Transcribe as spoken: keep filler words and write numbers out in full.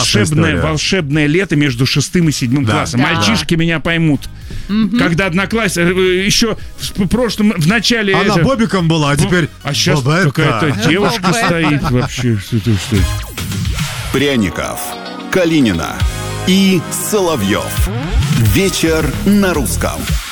волшебное, волшебное лето между шестым и седьмым да. классом. Да. Мальчишки меня поймут. Угу. Когда одноклассник еще в прошлом, в начале... Она это... бобиком была, а теперь... А сейчас какая-то девушка стоит вообще. Пряников, Калинина и Соловьев. Вечер на русском.